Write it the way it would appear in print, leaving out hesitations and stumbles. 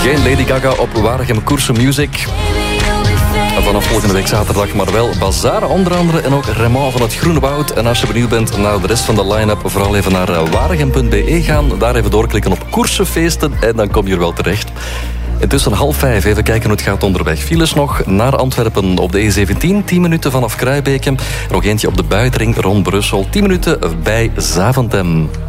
Geen Lady Gaga op Waregem Koersen Music. Vanaf volgende week zaterdag, maar wel Bazaar onder andere en ook Raymond van het Groene Woud. En als je benieuwd bent naar de rest van de line-up, vooral even naar waregem.be gaan. Daar even doorklikken op koersenfeesten en dan kom je er wel terecht. Intussen 4:30, even kijken hoe het gaat onderweg. Files nog naar Antwerpen op de E17, 10 minuten vanaf Kruibeke. Nog eentje op de buitenring rond Brussel, 10 minuten bij Zaventem.